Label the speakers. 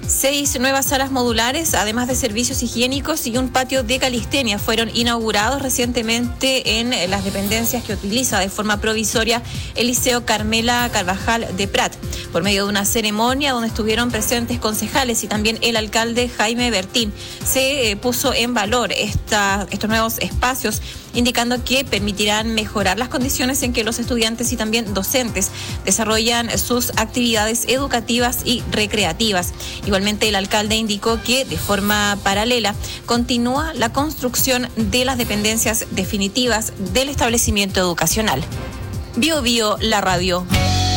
Speaker 1: 6 nuevas salas modulares, además de servicios higiénicos y un patio de calistenia, fueron inaugurados recientemente en las dependencias que utiliza de forma provisoria el Liceo Carmela Carvajal de Prat, por medio de una ceremonia donde estuvieron presentes concejales y también el alcalde Jaime Bertín. Se puso en valor estos nuevos espacios, indicando que permitirán mejorar las condiciones en que los estudiantes y también docentes desarrollan sus actividades educativas y recreativas. Igualmente, el alcalde indicó que de forma paralela continúa la construcción de las dependencias definitivas del establecimiento educacional. Bio Bio, la radio.